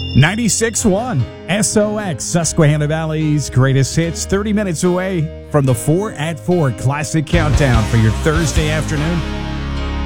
96.1 SOX, Susquehanna Valley's greatest hits, 30 minutes away from the 4 at 4 Classic Countdown for your Thursday afternoon.